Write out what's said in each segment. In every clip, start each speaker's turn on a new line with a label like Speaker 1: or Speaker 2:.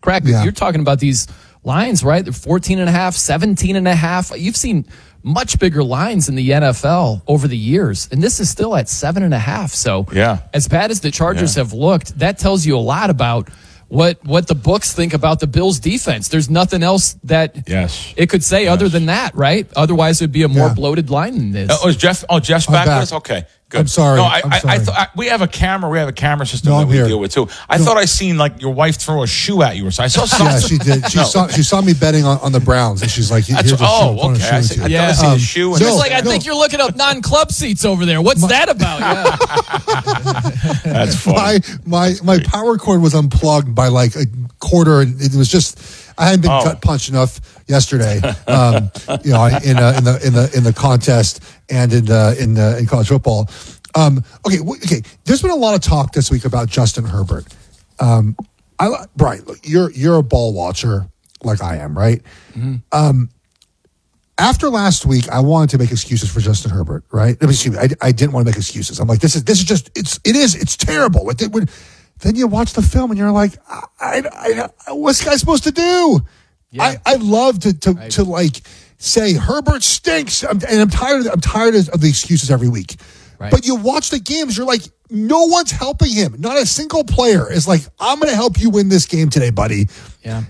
Speaker 1: crack.
Speaker 2: Yeah.
Speaker 1: You're talking about these lines, right? They're 14.5, 17.5. You've seen much bigger lines in the NFL over the years, and this is still at 7.5. So as bad as the Chargers have looked, that tells you a lot about what the books think about the Bills' defense. There's nothing else that it could say other than that, right? Otherwise, it would be a more bloated line than this.
Speaker 3: Is Jeff? Jeff's back with us? Okay. Good.
Speaker 2: I'm sorry.
Speaker 3: No,
Speaker 2: I'm sorry.
Speaker 3: we have a camera. We have a camera system that we deal with too. I thought I seen like your wife throw a shoe at you or something. I saw something.
Speaker 2: Yeah, she did. She saw me betting on the Browns, and she's like, "Here's a shoe."
Speaker 3: Okay. I thought I seen a shoe.
Speaker 1: She's like, I think you're looking up non-club seats over there. What's that about?
Speaker 3: That's funny.
Speaker 2: My power cord was unplugged by like a quarter, and it was just. I hadn't been gut punched enough yesterday, in the contest and in college football. Okay. There's been a lot of talk this week about Justin Herbert. Brian, look, you're a ball watcher like I am, right? Mm-hmm. After last week, I wanted to make excuses for Justin Herbert, right? I didn't want to make excuses. I'm like, this is just it's terrible. Like then you watch the film and you're like, what's this guy supposed to do? Yeah. I love to like say Herbert stinks, and I'm tired of the excuses every week. Right. But you watch the games, you're like, no one's helping him. Not a single player is like, I'm going to help you win this game today, buddy.
Speaker 1: Yeah.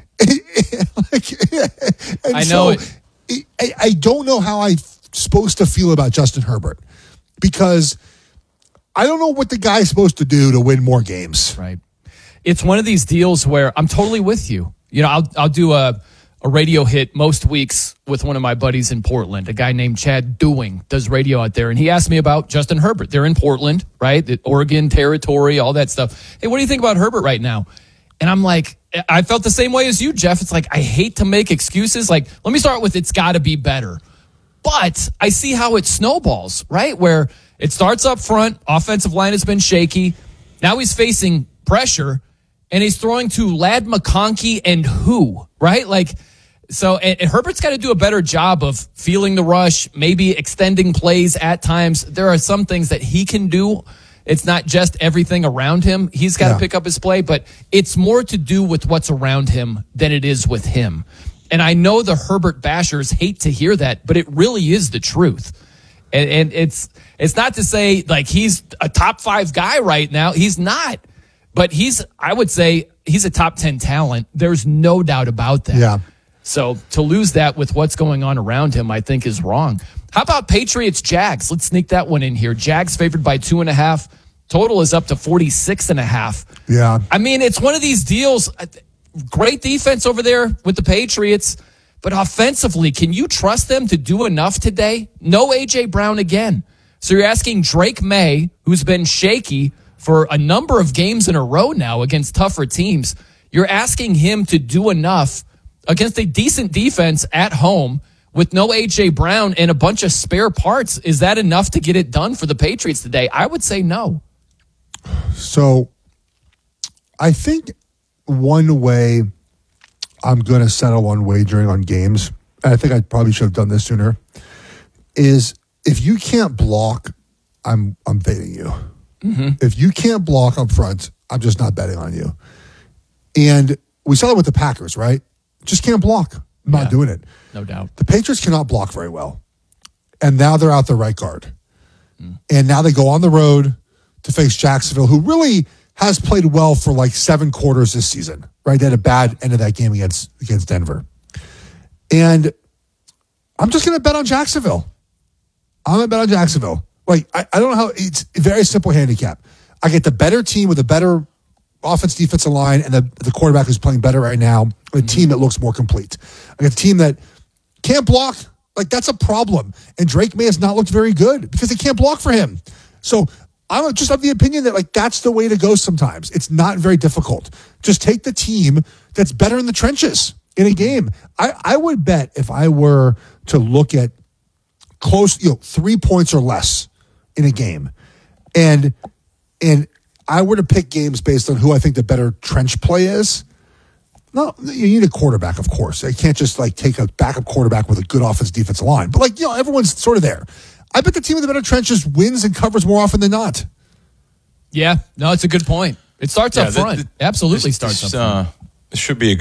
Speaker 2: I know it. I don't know how I'm supposed to feel about Justin Herbert because I don't know what the guy's supposed to do to win more games.
Speaker 1: Right. It's one of these deals where I'm totally with you. You know, I'll do a radio hit most weeks with one of my buddies in Portland, a guy named Chad Dewing does radio out there. And he asked me about Justin Herbert. They're in Portland, right? The Oregon territory, all that stuff. Hey, what do you think about Herbert right now? And I'm like, I felt the same way as you, Jeff. It's like, I hate to make excuses. Like, let me start with it's got to be better. But I see how it snowballs, right? Where it starts up front, offensive line has been shaky. Now he's facing pressure, and he's throwing to Ladd McConkey and who, right? Like, so and Herbert's got to do a better job of feeling the rush, maybe extending plays at times. There are some things that he can do. It's not just everything around him. He's got to pick up his play, but it's more to do with what's around him than it is with him. And I know the Herbert bashers hate to hear that, but it really is the truth. And it's not to say like he's a top 5 guy right now. He's not. But I would say he's a top 10 talent. There's no doubt about that.
Speaker 2: Yeah.
Speaker 1: So to lose that with what's going on around him, I think is wrong. How about Patriots Jags? Let's sneak that one in here. Jags favored by 2.5. Total is up to 46.5.
Speaker 2: Yeah.
Speaker 1: I mean, it's one of these deals. Great defense over there with the Patriots. But offensively, can you trust them to do enough today? No A.J. Brown again. So you're asking Drake May, who's been shaky for a number of games in a row now against tougher teams. You're asking him to do enough against a decent defense at home with no A.J. Brown and a bunch of spare parts. Is that enough to get it done for the Patriots today? I would say no.
Speaker 2: So I think one way I'm going to settle on wagering on games, and I think I probably should have done this sooner, is if you can't block, I'm fading you. Mm-hmm. If you can't block up front, I'm just not betting on you. And we saw it with the Packers, right? Just can't block. I'm not doing it.
Speaker 1: No doubt.
Speaker 2: The Patriots cannot block very well. And now they're out the right guard. And now they go on the road to face Jacksonville, who really has played well for like 7 quarters this season, right? They had a bad end of that game against Denver. And I'm just going to bet on Jacksonville. I'm going to bet on Jacksonville. Like, I don't know how, it's a very simple handicap. I get the better team with a better offense, defensive line, and the quarterback who's playing better right now, a team that looks more complete. I get a team that can't block. Like, that's a problem. And Drake May has not looked very good because they can't block for him. So I'm just of the opinion that, like, that's the way to go sometimes. It's not very difficult. Just take the team that's better in the trenches in a game. I would bet if I were to look at close, 3 points or less in a game, and I were to pick games based on who I think the better trench play is. No, you need a quarterback, of course. You can't just like take a backup quarterback with a good offensive defensive line. But like, everyone's sort of there. I bet the team with the better trenches wins and covers more often than not.
Speaker 1: Yeah, no, it's a good point. It starts up front. Absolutely starts up front.
Speaker 3: This should be a